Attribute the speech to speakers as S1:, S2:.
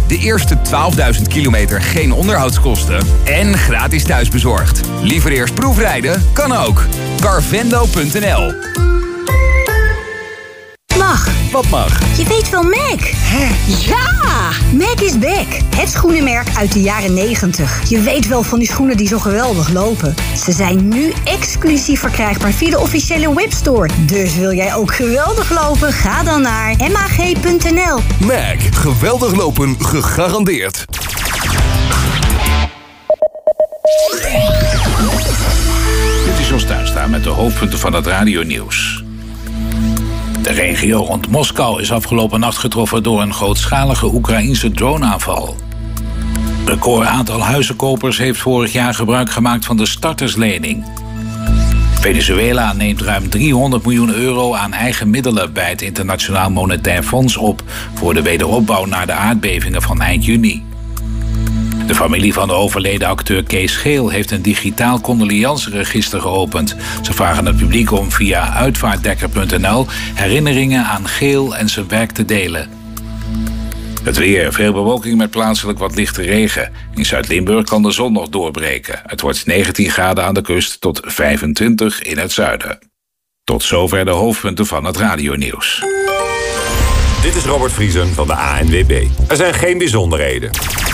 S1: De eerste 12.000 kilometer geen onderhoudskosten en gratis thuisbezorgd. Liever eerst proefrijden? Kan ook. Carvendo.nl.
S2: Mag.
S1: Wat mag?
S2: Je weet wel Mac.
S1: Hè?
S2: Ja! Mac is back. Het schoenenmerk uit de jaren 90. Je weet wel van die schoenen die zo geweldig lopen. Ze zijn nu exclusief verkrijgbaar via de officiële webstore. Dus wil jij ook geweldig lopen? Ga dan naar mag.nl.
S3: Mac. Geweldig lopen gegarandeerd.
S4: Dit is Jos Tuinstra met de hoofdpunten van het radionieuws. De regio rond Moskou is afgelopen nacht getroffen door een grootschalige Oekraïense droneaanval. Record aantal huizenkopers heeft vorig jaar gebruik gemaakt van de starterslening. Venezuela neemt ruim 300 miljoen euro aan eigen middelen bij het Internationaal Monetair Fonds op voor de wederopbouw na de aardbevingen van eind juni. De familie van de overleden acteur Kees Geel heeft een digitaal condoleanceregister geopend. Ze vragen het publiek om via uitvaartdekker.nl herinneringen aan Geel en zijn werk te delen. Het weer, veel bewolking met plaatselijk wat lichte regen. In Zuid-Limburg kan de zon nog doorbreken. Het wordt 19 graden aan de kust tot 25 in het zuiden. Tot zover de hoofdpunten van het radionieuws.
S5: Dit is Robert Vriesen van de ANWB. Er zijn geen bijzonderheden.